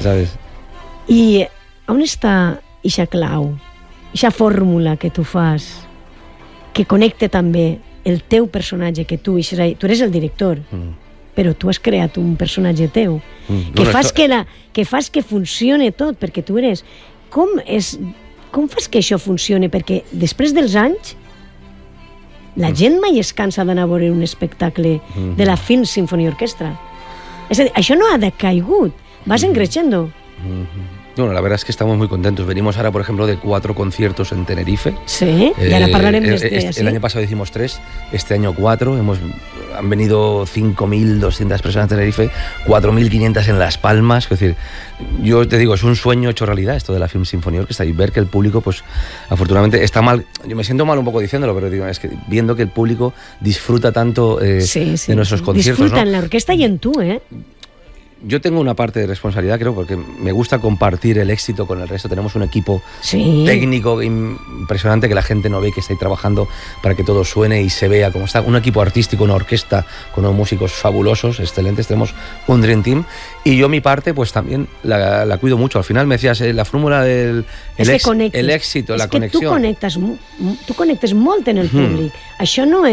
¿sabes? I on està ixa clau, ixa fórmula que tu fas, que connecta també el teu personatge, que tu eres el director, però tu has creat un personatge teu, que fas que funcione tot, perquè tu eres... Com fas que això funcione? Perquè després dels anys la gent mai es cansa d'anar a veure un espectacle de la Film Symphony Orchestra. És a dir, això no ha decaigut, vas encreixendo. Bueno, la verdad es que estamos muy contentos. Venimos ahora, por ejemplo, de 4 conciertos en Tenerife. Sí, y ahora hablaremos de El año pasado hicimos 3, este año 4. Han venido 5.200 personas a Tenerife, 4.500 en Las Palmas. Es decir, yo te digo, es un sueño hecho realidad esto de la Film Symphony Orchestra, y ver que el público, pues, afortunadamente, está mal. Yo me siento mal un poco diciéndolo, pero digo, es que viendo que el público disfruta tanto de nuestros conciertos. Disfruta, ¿no? En la orquesta y en tú, ¿eh? Yo tengo una parte de responsabilidad, creo, porque me gusta compartir el éxito con el resto. Tenemos un equipo técnico impresionante que la gente no ve, que está ahí trabajando para que todo suene y se vea como está. Un equipo artístico, una orquesta con unos músicos fabulosos, excelentes. Tenemos un Dream Team. Y yo mi parte, pues también la cuido mucho. Al final me decías, la fórmula del el éxito, la conexión. Tu connectes molt en el públic. Això no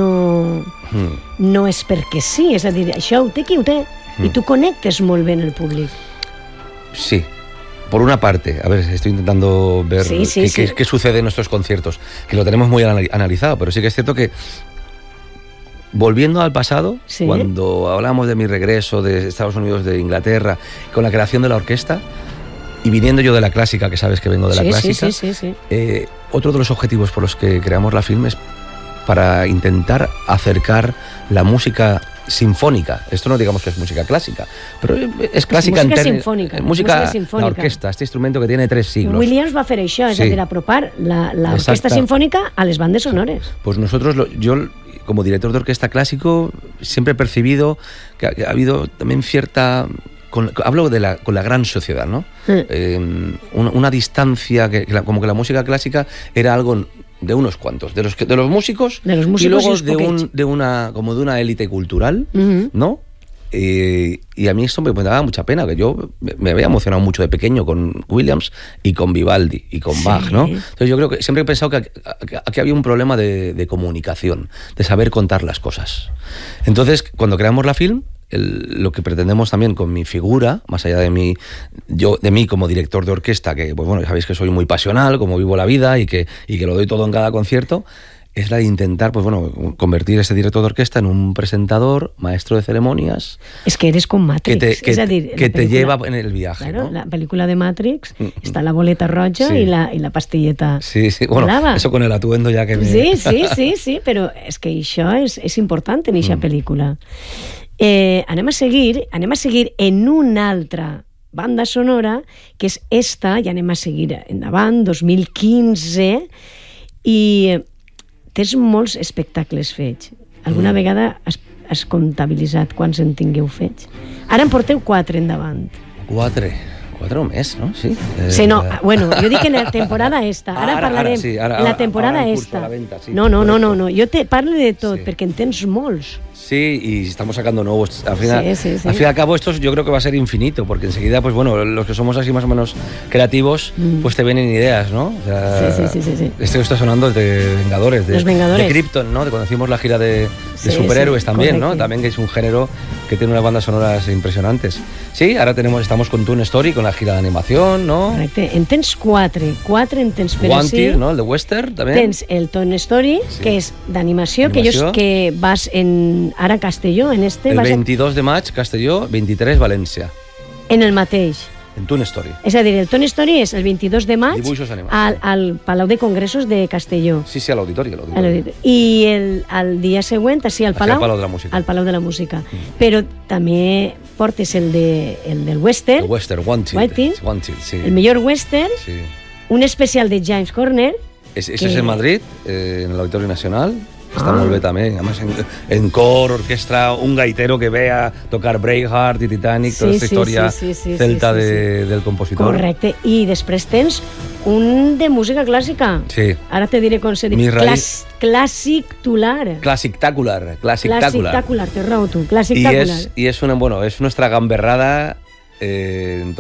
és perquè sí, és a dir, això ho té qui ho té. Y tú conectes muy bien el público. Sí, por una parte. A ver, estoy intentando ver qué sucede en nuestros conciertos, que lo tenemos muy analizado, pero sí que es cierto que, volviendo al pasado, cuando hablamos de mi regreso de Estados Unidos, de Inglaterra, con la creación de la orquesta, y viniendo yo de la clásica, que sabes que vengo de la clásica, otro de los objetivos por los que creamos la Film es para intentar acercar la música sinfónica. Esto no digamos que es música clásica, pero es clásica música sinfónica. Música sinfónica. La orquesta, este instrumento que tiene 3 siglos. Williams va fer això, és a dir, apropar la orquesta sinfónica a les bandes sonores. Pues nosotros, yo como director de orquesta clásico, siempre he percibido que ha habido también cierta... hablo con la gran sociedad, ¿no? Una distancia, como que la música clásica era algo de unos cuantos, de los músicos y luego de una élite cultural, ¿no? Y a mí esto me daba mucha pena, que yo me había emocionado mucho de pequeño con Williams y con Vivaldi y con Bach, ¿no? Entonces yo creo que siempre he pensado que aquí había un problema de comunicación, de saber contar las cosas. Entonces, cuando creamos la Film, lo que pretendemos también con mi figura, más allá de mí como director de orquesta, que pues bueno, sabéis que soy muy pasional, como vivo la vida y que lo doy todo en cada concierto, es la de intentar, pues bueno, convertir ese director de orquesta en un presentador, maestro de ceremonias. Es que eres con Matrix, que te lleva en el viaje, claro, ¿no? La película de Matrix, está la boleta roja y la pastilleta bueno, blava. Eso con el atuendo ya que... Sí, però és que això és important en aquesta pel·lícula. Anem a seguir en una altra banda sonora, que és esta, i anem a seguir endavant, 2015, i tens molts espectacles fets. Alguna vegada has comptabilitzat quants en tingueu fets? Ara en porteu 4 endavant. 4 més, no? Sí. Sí, no, bueno, jo dic en la temporada esta. Ara parlarem. La temporada esta. No, jo te parlo de tot, perquè en tens molts. Sí, y estamos sacando nuevos. Al final y al cabo, esto yo creo que va a ser infinito, porque enseguida, pues bueno, los que somos así más o menos creativos, pues te vienen ideas, ¿no? O sea, sí. Este que está sonando es de Vengadores, Los Vengadores. De Krypton, ¿no? De cuando hicimos la gira de superhéroes también, correcte. ¿no? También que es un género que tiene unas bandas sonoras impresionantes. Sí, ahora estamos con Toon Story, con la gira de animación, ¿no? Correcte. En tens 4 en tens, però Wanted, ¿no? El de Western, también. Tens el Toon Story, que és d'animació, que vas ara a Castelló, en este... El 22 de maig, Castelló, 23 València. En el mateix. En Toon Story. És a dir, el Toon Story és el 22 de maig al Palau de Congressos de Castelló. Sí, a l'Auditori. I el dia següent, al Palau de la Música. Al Palau de la Música. Però també portes el del Western. El Western, Wanted, sí. El millor Western. Sí. Un especial de James Horner. Ese es en Madrid, en el Auditorio Nacional. Està molt bé també, a més en cor, orquestra, un gaitero que ve a tocar Braveheart i Titanic, toda esta història celta del compositor. Correcte, i després tens un de música clàssica. Sí. Ara te diré com se diu. Clàssic-tular. Clàssic-tacular. Té raó tu, clàssic-tacular. Y es nuestra gamberrada en